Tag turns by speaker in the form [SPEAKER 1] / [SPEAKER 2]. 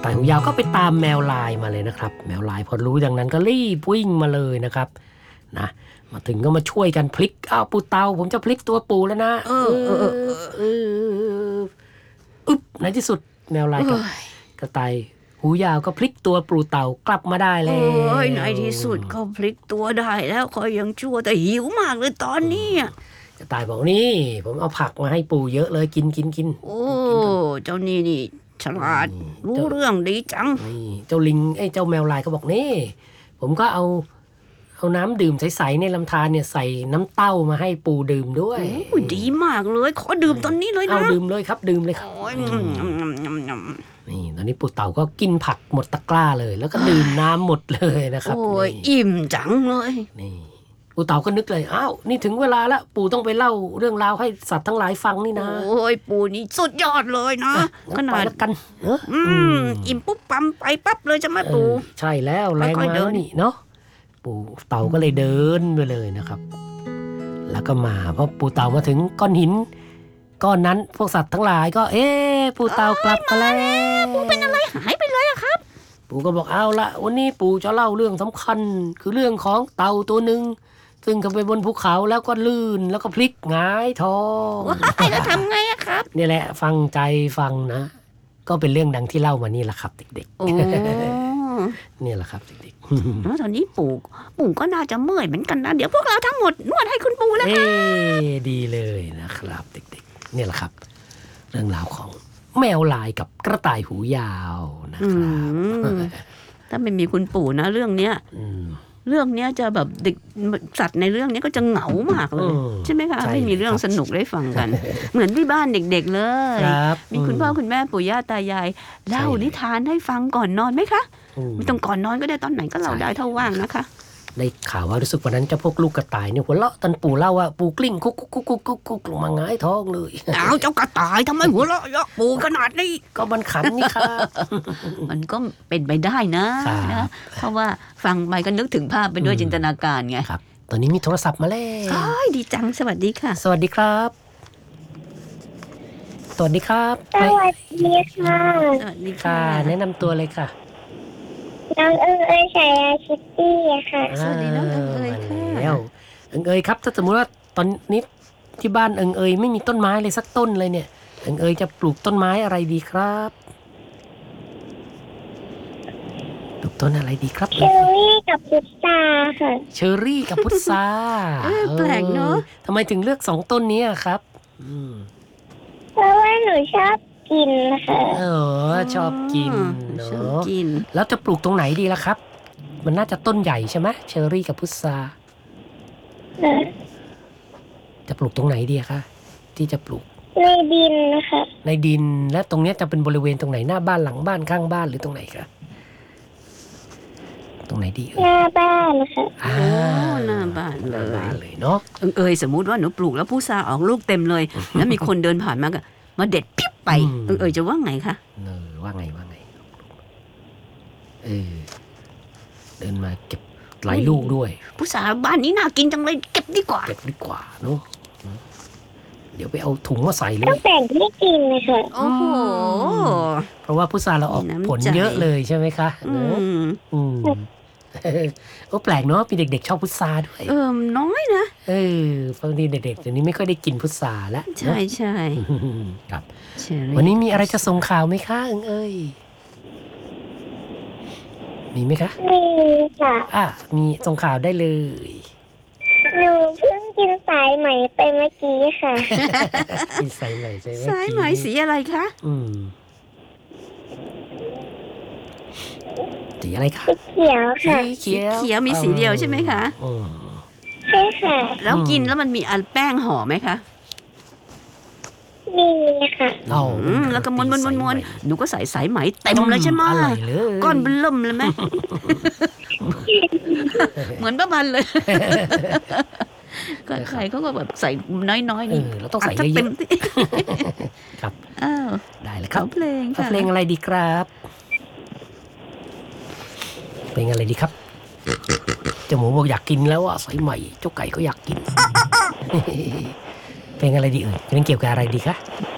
[SPEAKER 1] ต่ายหูยาวก็ไปตามแมวลายมาเลยนะครับแมวลายพอรู้ดังนั้นก็รีบวิ่งมาเลยนะครับนะมาถึงก็มาช่วยกันพลิกปู่เต่าผมจะพลิกตัวปู่แล้วนะอึ๊บในที่สุดแมวลายกับกระต่ายหูยาวก็พลิกตัวปู่เต่ากลับมาได้แล้ว
[SPEAKER 2] ในที่สุดก็พลิกตัวได้แล้วคอยยังชั่วแต่หิวมากเลยตอนนี้
[SPEAKER 1] กระต่ายบอกนี่ผมเอาผักมาให้ปู่เยอะเลยกิน
[SPEAKER 2] โอ้เจ้านี่ฉลาดรู้เรื่องดีจัง
[SPEAKER 1] เจ้าลิงเจ้าแมวลายก็บอกนี่ผมก็เอาน้ำดื่มใสๆในลำธารเนี่ยใส่น้ำเต้ามาให้ปู่ดื่มด้วย
[SPEAKER 2] ดีมากเลยขอดื่มตอนนี้เลยนะ
[SPEAKER 1] เอาดื่มเลยครับดื่มเลยครับนี่ตอนนี้ปู่เต่าก็กินผักหมดตะกร้าเลยแล้วก็ดื่มน้ำหมดเลยนะครับ
[SPEAKER 2] โอ้ยอิ่มจังเลย
[SPEAKER 1] นี่ปู่เต่าก็นึกเลยนี่ถึงเวลาแล้วปู่ต้องไปเล่าเรื่องราวให้สัตว์ทั้งหลายฟังนี่นะ
[SPEAKER 2] โอ้ยปู่นี่สุดยอดเลยนะขนาด
[SPEAKER 1] กัน
[SPEAKER 2] อิ่มปุ๊บปั๊มไปปั๊บเลยจะไม่ปู่
[SPEAKER 1] ใช่แล้วแรงมานี่เนาะปู่เต่าก็เลยเดินไปเลยนะครับแล้วก็มาพอปู่เต่ามาถึงก้อนหินก้อนนั้นพวกสัตว์ทั้งหลายก็ปู่เต่ากลับมาแล้ว
[SPEAKER 2] ปู่เป็นอะไรหายไปเลยอะครับ
[SPEAKER 1] ปู่ก็บอกเอาละวันนี้ปู่จะเล่าเรื่องสำคัญคือเรื่องของเต่าตัวหนึ่งซึ่งขึ้นไปบนภูเขาแล้วก็ลื่นแล้วก็พลิกหงายท้อง
[SPEAKER 2] แล้วทำไงอะครับ
[SPEAKER 1] นี่แหละฟังใจฟังนะก็เป็นเรื่องดังที่เล่ามานี่แหละครับเด็กๆนี่แหละครับเด็ก
[SPEAKER 2] ๆตอนนี้ปู่ก็น่าจะเมื่อยเหมือนกันนะเดี๋ยวพวกเราทั้งหมดนวดให้คุณปู่แล้วค่ะ
[SPEAKER 1] ดีเลยนะครับเด็กๆนี่แหละครับเรื่องราวของแมวลายกับกระต่ายหูยาวนะครับ
[SPEAKER 2] ถ้าไม่มีคุณปู่นะเรื่องเนี้ยจะแบบเด็กสัตว์ในเรื่องนี้ก็จะเหงามากเลยใช่ไหมคะไม่มีเรื่องสนุกได้ฟังกันเหมือนที่บ้านเด็กๆเลยมีคุณพ่อคุณแม่ปู่ย่าตายายเล่านิทานให้ฟังก่อนนอนไหมคะไม่ต้องก่อนนอนก็ได้ตอนไหนก็เล่าได้เท่าว่างนะคะ
[SPEAKER 1] ได้ข่าวว่ารู้สึกวันนั้นเจ้าพวกลูกกระต่ายเนี่ยหัวเราะตอนปู่เล่าว่าปู่กลิ้งกุ๊กกุ๊กกุ๊กกุ๊กกุ๊กลงมาหงายท้องเลย
[SPEAKER 2] เจ้ากระต่ายทำไมหัวเราะเยอะปู่ขนาดนี้
[SPEAKER 1] ก็มันขันนี่ครับ
[SPEAKER 2] มันก็เป็นไปได้นะเพราะว่าฟังไปก็นึกถึงภาพไปด้วยจินตนาการไง
[SPEAKER 1] ครับตอนนี้มีโทรศัพท์มาแล้ว
[SPEAKER 2] ดีจังสวัสดีค่ะ
[SPEAKER 1] สวัสดีครับสวัสดีครับ
[SPEAKER 3] สวัสดีค่ะ
[SPEAKER 2] สวัสดีค่ะ
[SPEAKER 1] แนะนำตัวเลยค่ะ
[SPEAKER 3] น้องเอ๋ยชายาคิตตี้ค่ะ
[SPEAKER 2] สวัสดีน้องเอ๋ยค่ะ
[SPEAKER 1] แล้วเอ๋ยครับถ้าสมมติว่าตอนนี้ที่บ้านเอ๋ยไม่มีต้นไม้เลยสักต้นเลยเนี่ยเอ๋ยจะปลูกต้นไม้อะไรดีครับปลูกต้นอะไรดีครับ
[SPEAKER 3] เชอรี่กับพุทราค่ะ
[SPEAKER 1] เชอรี่กับพุทรา
[SPEAKER 2] แปลกเนาะ
[SPEAKER 1] ทำไมถึงเลือก2ต้นนี้ครับ
[SPEAKER 3] เพราะว่าหนูชอบกินค่ะ
[SPEAKER 1] ชอบกินเนาะแล้วจะปลูกตรงไหนดีล่ะครับมันน่าจะต้นใหญ่ใช่ไหมเชอรี่กับพุทราจะปลูกตรงไหนดีคะที่จะปลูก
[SPEAKER 3] ในดินนะคะ
[SPEAKER 1] ในดินและตรงนี้จะเป็นบริเวณตรงไหนหน้าบ้านหลังบ้านข้างบ้านหรือตรงไหนคะตรงไหนดี
[SPEAKER 3] หน้าบ้านค่ะ
[SPEAKER 2] หน้าบ้าน
[SPEAKER 1] เลยเนาะ
[SPEAKER 2] สมมุติว่าหนูปลูกแล้วพุทราออกลูกเต็มเลยแล้วมีคนเดินผ่านมาเด็ดปิ๊บไปจะว่าไงคะ
[SPEAKER 1] ว่าไงเดินมาเก็บหลายลูกด้วย
[SPEAKER 2] พุทราบ้านนี้น่ากินจังเลยเก็บดีกว่า
[SPEAKER 1] เนาะเดี๋ยวไปเอาถุงมาใส่เลย
[SPEAKER 3] ต้องแบ่งให้กินเลยค่ะ
[SPEAKER 2] โอ้โห
[SPEAKER 1] เพราะว่าพุทราเราออกผลเยอะเลยใช่ไหมคะแปลกเนาะมีเด็กๆชอบพุทราด้วย
[SPEAKER 2] น้อยนะ
[SPEAKER 1] บางทีเด็กๆเดี๋ยวนี้ไม่ค่อยได้กินพุทราแล้ว
[SPEAKER 2] ใช่
[SPEAKER 1] ครับวันนี้มีอะไรจะส่งข่าวไหมคะเอ้ยมีไหมคะ
[SPEAKER 3] มีค่ะ
[SPEAKER 1] มีส่งข่าวได้เลย
[SPEAKER 3] หนูเพิ่งกินสายไหมไปเมื่อกี้ค่ะ
[SPEAKER 1] กินสายไหมใช่ไหม
[SPEAKER 2] สายไหมสีอะไรคะ
[SPEAKER 1] สีอะไรคะ
[SPEAKER 3] สีเขียวค่ะ
[SPEAKER 2] สีเขียวมีสีเดียวใช่ไหมคะ
[SPEAKER 3] ใช่ค่ะ
[SPEAKER 2] แล้วกินแล้วมันมีอันแป้งห่อไหมคะ
[SPEAKER 3] มีค่ะ
[SPEAKER 2] แล้วก็ม้วนหนูก็ใส่สายไหมเต็มเลยใช่ไหมก้อนเบิ่มเลยไหมเหมือนป้าบันเลยก็ใครเขาก็แบบใส่น้อยๆนี่
[SPEAKER 1] เราต้องใส่เยอะๆครับได้เลยครับเพลงอะไรดีครับเพลงอะไรดีครับเจ้าหมูบอกอยากกินแล้วสายใหม่เจ้าไก่ก็อยากกินเพลงอะไรดีเพลงเกี่ยวกับอะไรดีคะ